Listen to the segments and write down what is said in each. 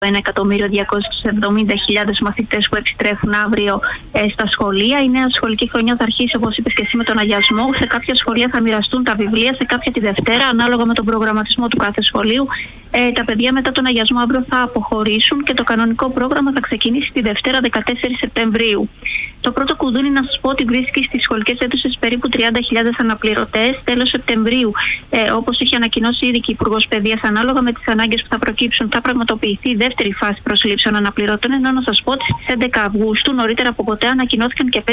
1.270.000 μαθητές που επιστρέφουν αύριο στα σχολεία. Η νέα σχολική χρονιά θα αρχίσει, όπως είπες και εσύ, με τον αγιασμό. Σε κάποια σχολεία θα μοιραστούν τα βιβλία, σε κάποια τη Δευτέρα, ανάλογα με τον προγραμματισμό του κάθε σχολείου. Τα παιδιά μετά τον αγιασμό αύριο θα αποχωρήσουν και το κανονικό πρόγραμμα θα ξεκινήσει τη Δευτέρα 14 Σεπτεμβρίου. Το πρώτο κουδούνι, να σας πω ότι βρίσκει στις σχολικές αίθουσες περίπου 30.000 αναπληρωτές. Τέλος Σεπτεμβρίου, όπως είχε ανακοινώσει ήδη και η Υπουργός Παιδείας, ανάλογα με τις ανάγκες που θα προκύψουν, θα πραγματοποιηθεί η δεύτερη φάση προσλήψεων αναπληρωτών. Ενώ να σας πω ότι στις 11 Αυγούστου, νωρίτερα από ποτέ, ανακοινώθηκαν και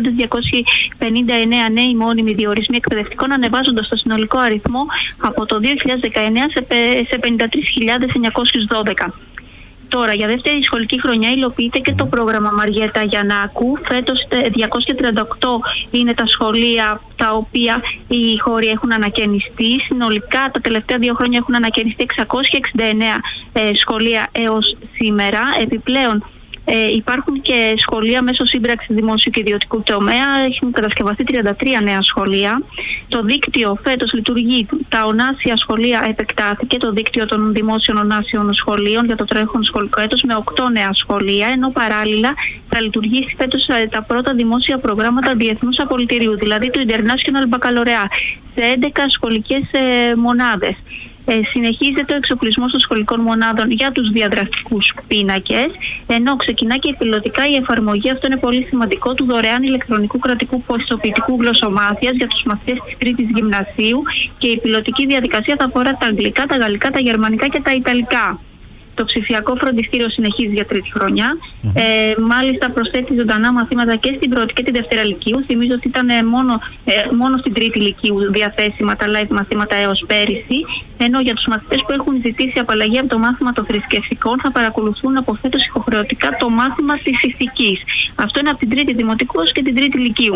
5.259 νέοι μόνιμοι διορισμοί εκπαιδευτικών, ανεβάζοντας το συνολικό αριθμό από το 2019 σε 53.912. Τώρα, για δεύτερη σχολική χρονιά υλοποιείται και το πρόγραμμα Μαριέτα Γιαννάκου. Φέτος 238 είναι τα σχολεία τα οποία οι χώροι έχουν ανακαινιστεί. Συνολικά τα τελευταία 2 χρόνια έχουν ανακαινιστεί 669 σχολεία έως σήμερα. Επιπλέον, υπάρχουν και σχολεία μέσω σύμπραξης δημόσιου και ιδιωτικού τομέα. Έχουν κατασκευαστεί 33 νέα σχολεία. Το δίκτυο φέτος λειτουργεί. Τα ονάσια σχολεία επεκτάθηκε, το δίκτυο των δημόσιων ονάσιων σχολείων για το τρέχον σχολικό έτος, με 8 νέα σχολεία. Ενώ παράλληλα θα λειτουργήσει φέτος τα πρώτα δημόσια προγράμματα διεθνούς απολυτηρίου, δηλαδή το International Baccalaureate, σε 11 σχολικές μονάδες. Συνεχίζεται ο εξοπλισμός των σχολικών μονάδων για τους διαδραστικούς πίνακες, ενώ ξεκινά και πιλωτικά η εφαρμογή, αυτό είναι πολύ σημαντικό, του δωρεάν ηλεκτρονικού κρατικού πιστοποιητικού γλωσσομάθειας για τους μαθητές της Τρίτης Γυμνασίου, και η πιλωτική διαδικασία θα αφορά τα αγγλικά, τα γαλλικά, τα γερμανικά και τα ιταλικά. Το ψηφιακό φροντιστήριο συνεχίζει για τρίτη χρονιά. Μάλιστα προσθέτει ζωντανά μαθήματα και στην πρώτη και τη δευτέρα λυκείου. Θυμίζω ότι ήταν μόνο στην τρίτη λυκείου διαθέσιμα τα live μαθήματα έως πέρυσι. Ενώ για τους μαθητές που έχουν ζητήσει απαλλαγή από το μάθημα των θρησκευτικών θα παρακολουθούν από φέτος υποχρεωτικά το μάθημα της ηθικής. Αυτό είναι από την τρίτη δημοτικού και την τρίτη λυκείου.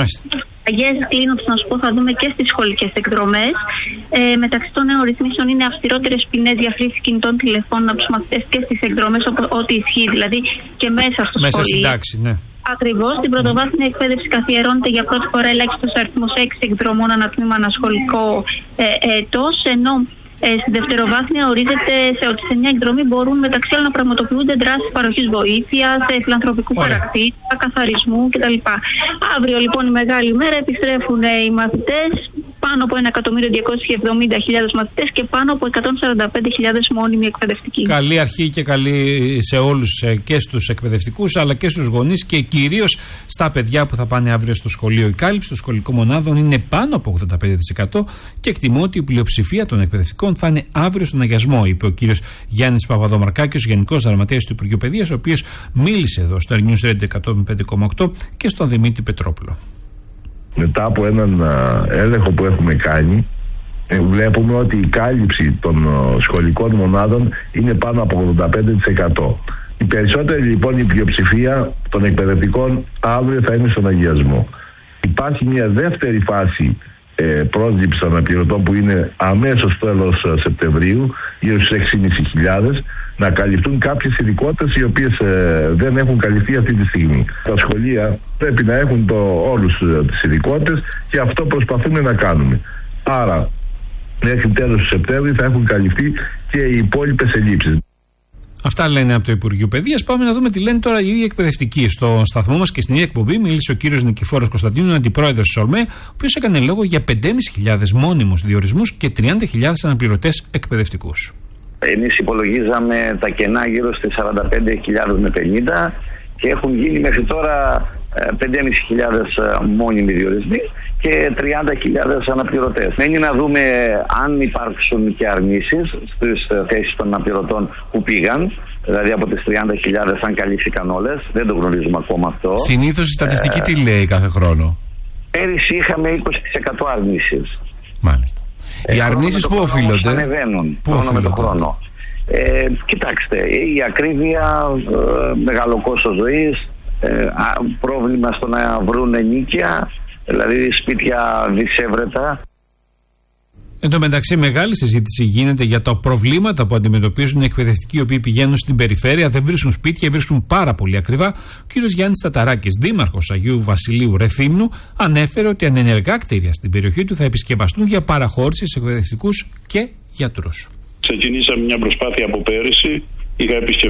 Κλείνοντας, να σου πω, θα δούμε και στις σχολικές εκδρομές. Μεταξύ των νέων ρυθμίσεων είναι αυστηρότερες ποινές για χρήση κινητών τηλεφώνων από τους μαθητές και στις εκδρομές, ό,τι ισχύει δηλαδή και μέσα στο σχολείο. Μέσα στην τάξη, ναι. Ακριβώς. Στην πρωτοβάθμια εκπαίδευση καθιερώνεται για πρώτη φορά ελάχιστος αριθμός 6 εκδρομών ανατμήμα ανασχολικό έτος, ενώ στη δευτεροβάθμια ορίζεται ότι σε μια εκδρομή μπορούν μεταξύ άλλων να πραγματοποιούνται δράσεις παροχής βοήθειας, φιλανθρωπικού χαρακτήρα, καθαρισμού κτλ. Αύριο λοιπόν η μεγάλη μέρα, επιστρέφουν οι μαθητές, πάνω από 1.270.000 μαθητές και πάνω από 145.000 μόνιμοι εκπαιδευτικοί. Καλή αρχή και καλή σε όλους, και στους εκπαιδευτικούς αλλά και στους γονείς και κυρίως στα παιδιά που θα πάνε αύριο στο σχολείο. Η κάλυψη των σχολικών μονάδων είναι πάνω από 85% και εκτιμώ ότι η πλειοψηφία των εκπαιδευτικών θα είναι αύριο στον αγιασμό, είπε ο κύριος Γιάννης Παπαδομαρκάκης, Γενικός Γραμματέας του Υπουργείου Παιδείας, ο οποίος μίλησε εδώ στο News Radio 105,8 και στον Δημήτρη Πετρόπουλο. Μετά από έναν έλεγχο που έχουμε κάνει, βλέπουμε ότι η κάλυψη των σχολικών μονάδων είναι πάνω από 85%. Οι περισσότεροι λοιπόν, η πλειοψηφία των εκπαιδευτικών αύριο θα είναι στον αγιασμό. Υπάρχει μια δεύτερη φάση πρόσληψης αναπληρωτών που είναι αμέσως τέλος Σεπτεμβρίου, γύρω στους 6.500, να καλυφθούν κάποιες ειδικότητες οι οποίες δεν έχουν καλυφθεί αυτή τη στιγμή. Τα σχολεία πρέπει να έχουν όλους τις ειδικότητες και αυτό προσπαθούμε να κάνουμε. Άρα μέχρι τέλος του Σεπτέμβρη θα έχουν καλυφθεί και οι υπόλοιπες ελλείψεις. Αυτά λένε από το Υπουργείο Παιδείας. Πάμε να δούμε τι λένε τώρα οι ίδιοι εκπαιδευτικοί. Στο σταθμό μας και στην ίδια εκπομπή μίλησε ο κύριος Νικηφόρος Κωνσταντίνου, αντιπρόεδρος της ΟΡΜΕ, ο οποίος έκανε λόγο για 5.500 μόνιμους διορισμούς και 30.000 αναπληρωτές εκπαιδευτικούς. Εμείς υπολογίζαμε τα κενά γύρω στις 45.000 με 50 και έχουν γίνει μέχρι τώρα 5.500 μόνιμοι διορισμοί και 30.000 αναπληρωτές. Μένει να δούμε αν υπάρξουν και αρνήσεις στις θέσεις των αναπληρωτών που πήγαν, δηλαδή από τις 30.000 αν καλύφθηκαν όλες. Δεν το γνωρίζουμε ακόμα αυτό. Συνήθως η στατιστική τι λέει κάθε χρόνο? Πέρυσι είχαμε 20% αρνήσεις. Μάλιστα. Οι αρνήσεις πού οφείλονται? Ανεβαίνουν χρόνο με το χρόνο. Κοιτάξτε, η ακρίβεια, μεγάλο κόστος ζωής, πρόβλημα στο να βρουν ενοίκια, δηλαδή σπίτια δυσέβρετα. Εν τω μεταξύ, μεγάλη συζήτηση γίνεται για τα προβλήματα που αντιμετωπίζουν οι εκπαιδευτικοί οι οποίοι πηγαίνουν στην περιφέρεια, δεν βρίσκουν σπίτια, βρίσκουν πάρα πολύ ακριβά. Ο κ. Γιάννης Ταταράκης, δήμαρχος Αγίου Βασιλείου Ρεθύμνου, ανέφερε ότι ανενεργά κτίρια στην περιοχή του θα επισκευαστούν για παραχώρηση σε εκπαιδευτικούς και γιατρούς. Ξεκινήσαμε μια προσπάθεια από πέρυσι. Είχα επισκεφτεί